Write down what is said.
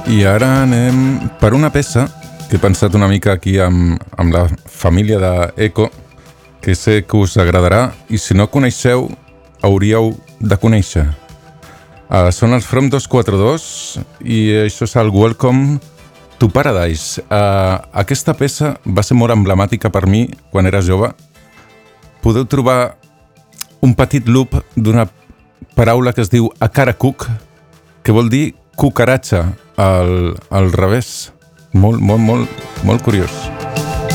I ara anem per una peça que he pensat una mica aquí amb la família d'Eco, que sé que us agradarà i si no coneixeu hauríeu de conèixer. Són els From 242 i això és el Welcome to Paradise. Aquesta peça va ser molt emblemàtica per mi quan era jove. Podeu trobar un petit loop d'una paraula que es diu akarakuk, que vol dir cucaratxa al revés. Molt curiós.